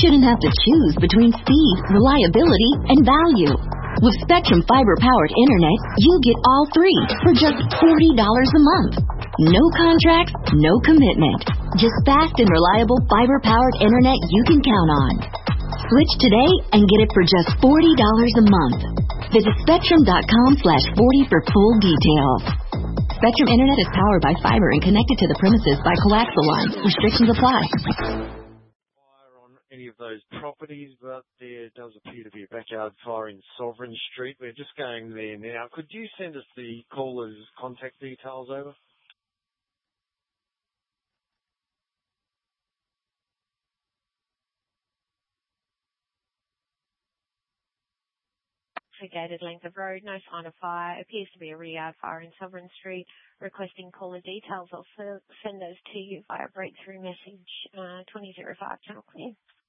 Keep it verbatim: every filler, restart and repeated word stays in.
shouldn't have to choose between speed, reliability, and value. With Spectrum fiber-powered internet, you get all three for just forty dollars a month. No contracts, no commitment. Just fast and reliable fiber-powered internet you can count on. Switch today and get it for just forty dollars a month. Visit spectrum.com slash 40 for full details. Spectrum Internet is powered by fiber and connected to the premises by coaxial lines. Restrictions apply. On any of those properties, but there does appear to be a backyard fire in Sovereign Street. We're just going there now. Could you send us the caller's contact details over? Gated length of road, no sign of fire, appears to be a rear yard fire in Sovereign Street. Requesting caller details. I'll send those to you via breakthrough message uh, twenty oh five Channel Clear.